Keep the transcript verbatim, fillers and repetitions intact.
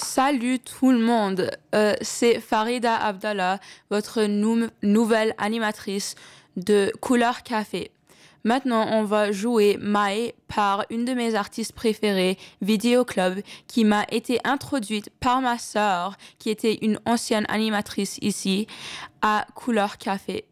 Salut tout le monde, Euh, c'est Farida Abdallah, votre nou- nouvelle animatrice de Couleur Café. Maintenant, on va jouer Mai par une de mes artistes préférées, Video Club, qui m'a été introduite par ma sœur, qui était une ancienne animatrice ici, à Couleur Café.